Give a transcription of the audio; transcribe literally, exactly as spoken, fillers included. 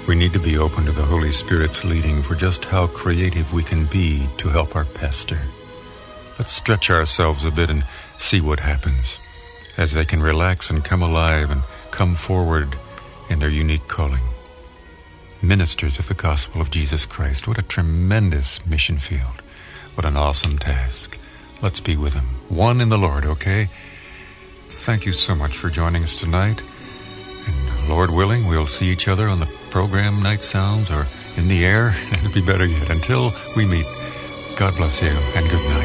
We need to be open to the Holy Spirit's leading for just how creative we can be to help our pastor. Let's stretch ourselves a bit and see what happens as they can relax and come alive and come forward in their unique calling. Ministers of the gospel of Jesus Christ. What a tremendous mission field. What an awesome task. Let's be with them. One in the Lord, okay? Thank you so much for joining us tonight. And Lord willing, we'll see each other on the program Night Sounds or in the air. And it'll be better yet. Until we meet, God bless you and good night.